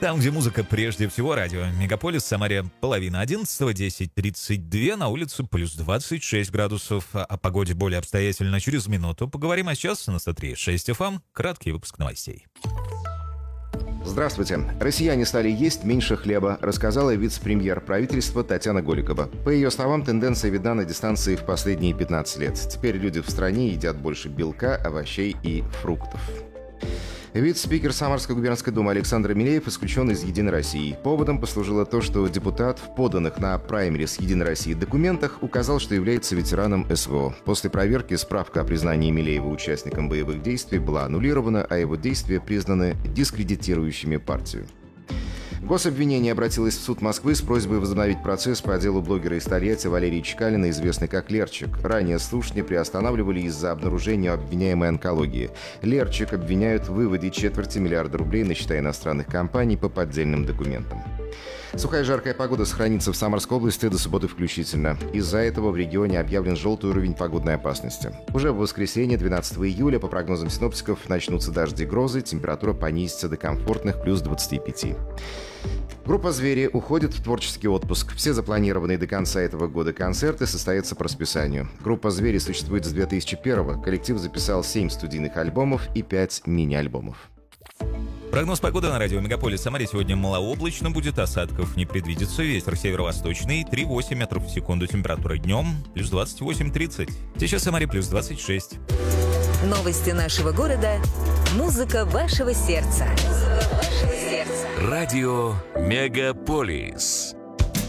Там, где музыка прежде всего, радио Мегаполис, Самаре, половина 11, 10:32, на улице плюс 26 градусов. О погоде более обстоятельно через минуту. Поговорим, а сейчас на 103.6 FM краткий выпуск новостей. Здравствуйте. Россияне стали есть меньше хлеба, рассказала вице-премьер правительства Татьяна Голикова. По ее словам, тенденция видна на дистанции в последние 15 лет. Теперь люди в стране едят больше белка, овощей и фруктов. Вице-спикер Самарской губернской думы Александр Милеев исключен из «Единой России». Поводом послужило то, что депутат в поданных на праймерис «Единой России» документах указал, что является ветераном СВО. После проверки справка о признании Милеева участником боевых действий была аннулирована, а его действия признаны дискредитирующими партию. Гособвинение обратилось в суд Москвы с просьбой возобновить процесс по делу блогера из Тольятти Валерии Чкалина, известной как Лерчик. Ранее слушания приостанавливали из-за обнаружения обвиняемой онкологии. Лерчик обвиняют в выводе $250 миллиарда на счета иностранных компаний по поддельным документам. Сухая и жаркая погода сохранится в Самарской области до субботы включительно. Из-за этого в регионе объявлен желтый уровень погодной опасности. Уже в воскресенье, 12 июля, по прогнозам синоптиков, начнутся дожди и грозы, температура понизится до комфортных плюс 25. Группа «Звери» уходит в творческий отпуск. Все запланированные до конца этого года концерты состоятся по расписанию. Группа «Звери» существует с 2001-го. Коллектив записал 7 студийных альбомов и 5 мини-альбомов. Прогноз погоды на радио Мегаполис Самаре сегодня малооблачно будет, осадков не предвидится. Ветер северо-восточный, 3,8 метров в секунду. Температура днем плюс 28-30. Сейчас в Самаре плюс 26. Новости нашего города. Музыка вашего сердца. Радио Мегаполис.